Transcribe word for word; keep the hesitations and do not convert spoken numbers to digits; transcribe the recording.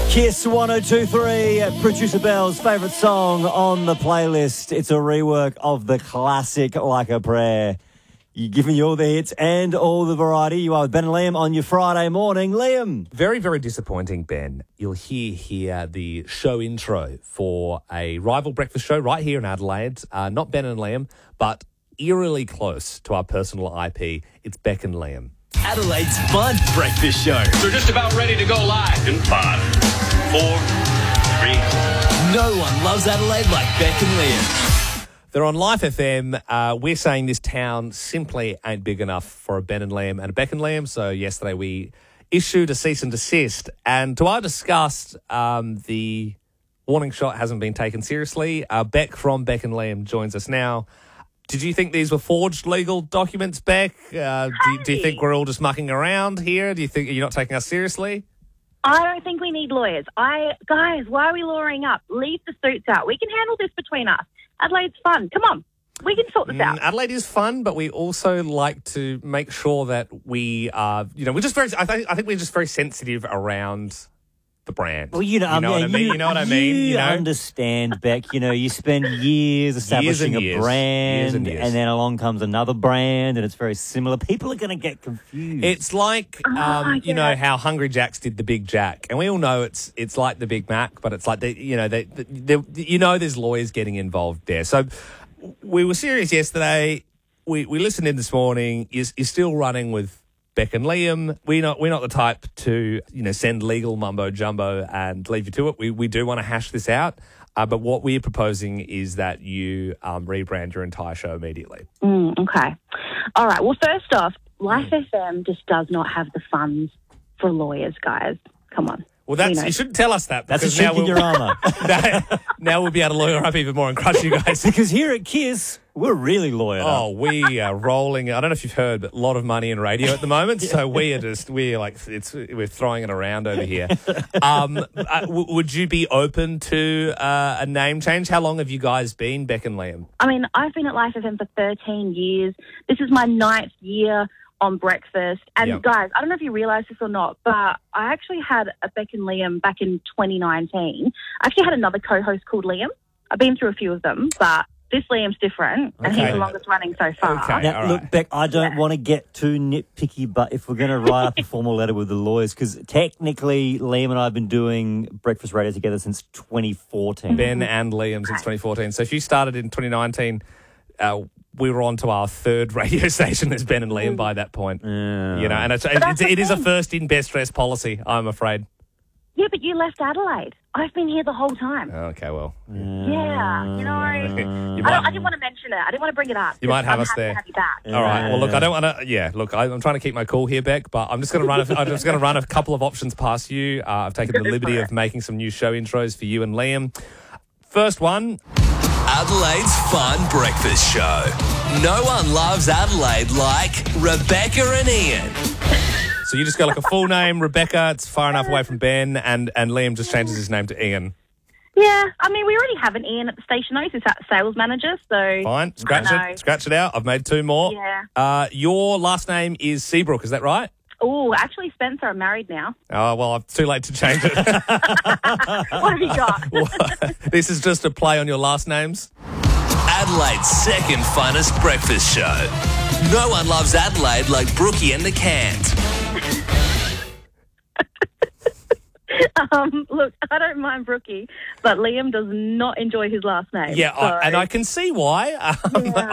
Kiss one oh two three, Producer Bell's favourite song on the playlist. It's a rework of the classic Like a Prayer. You're giving you all the hits and all the variety. You are with Ben and Liam on your Friday morning. Liam. Very, very disappointing, Ben. You'll hear here the show intro for a rival breakfast show right here in Adelaide. Uh, not Ben and Liam, but eerily close to our personal I P. It's Beck and Liam. Adelaide's fun breakfast show. We're just about ready to go live in five, four, three. No one loves Adelaide like Beck and Liam. They're on Life F M. Uh, we're saying this town simply ain't big enough for a Ben and Liam and a Beck and Liam. So yesterday we issued a cease and desist. And to our disgust, um, the warning shot hasn't been taken seriously. Uh, Beck from Beck and Liam joins us now. Did you think these were forged legal documents, Beck? Uh, do, you, do you think we're all just mucking around here? Do you think you're not taking us seriously? I don't think we need lawyers. I guys, why are we lawyering up? Leave the suits out. We can handle this between us. Adelaide's fun. Come on. We can sort this Mm, out. Adelaide is fun, but we also like to make sure that we are, you know, we're just very, I think, I think we're just very sensitive around the brand. Well, you know, you know I what I mean, mean? You know what I mean? You, You know? understand, Beck. You know, you spend years establishing and a years. brand, Years and years. then along comes another brand, and it's very similar. People are going to get confused. It's like, um, Oh, you yeah. know, how Hungry Jack's did the Big Jack. And we all know it's it's like the Big Mac, but it's like, they, you know, they, they, you know there's lawyers getting involved there. So we were serious yesterday. We we listened in this morning. You're, you're still running with Beck and Liam. We're not, we're not the type to, you know, send legal mumbo jumbo and leave you to it. We, we do want to hash this out. Uh, but what we're proposing is that you um, rebrand your entire show immediately. Mm, okay. All right. Well, first off, Life F M just does not have the funds for lawyers, guys. Come on. Well, that's, know. you shouldn't tell us that. That's a because now chink in we'll- your armour. now, now we'll be able to lawyer up even more and crush you guys. Because here at Kiss, we're really lawyered up. Oh, we are rolling. I don't know if you've heard, but a lot of money in radio at the moment. So we are just, we're like, it's, we're throwing it around over here. Um, uh, w- would you be open to uh, a name change? How long have you guys been, Beck and Liam? I mean, I've been at Life F M for thirteen years. This is my ninth year on breakfast. And Yep. guys, I don't know if you realise this or not, but I actually had a Beck and Liam back in twenty nineteen. I actually had another co-host called Liam. I've been through a few of them, but this Liam's different, and Okay. he's the longest running so far. Okay. Now, all look, right. Beck, I don't Yeah. want to get too nitpicky, but if we're going to write up a formal letter with the lawyers, because technically Liam and I have been doing breakfast radio together since twenty fourteen. Ben and Liam since twenty fourteen. So if you started in twenty nineteen, uh, we were on to our third radio station as Ben and Liam by that point. Yeah. You know, and it's, that's it's, the it is a thing. first in best dress policy, I'm afraid. Yeah, but you left Adelaide. I've been here the whole time. Okay, well, Yeah, you know. you I, don't, might, I didn't want to mention it. I didn't want to bring it up. You might have I'm us happy there. To have you back. all right. Well, look, I Yeah. don't want to. Yeah, look, I, I'm trying to keep my cool here, Beck, but I'm just going to run. A, I'm just going to run a couple of options past you. Uh, I've taken the liberty of making some new show intros for you and Liam. First one. Adelaide's fun breakfast show. No one loves Adelaide like Rebecca and Ian. So you just go like a full name, Rebecca. It's far enough away from Ben, and and Liam just changes his name to Ian. Yeah, I mean, we already have an Ian at the station, though. He's a sales manager, so... Fine, scratch I know. it, scratch it out. I've made two more. Yeah. Uh, your last name is Seabrook, is that right? Oh, actually, Spencer, I'm married now. Oh well, it's too late to change it. What have you got? This is just a play on your last names. Adelaide's second funnest breakfast show. No one loves Adelaide like Brookie and the Cant. um, look, I don't mind Brookie, but Liam does not enjoy his last name. Yeah, I, so- and I can see why. Um, Yeah.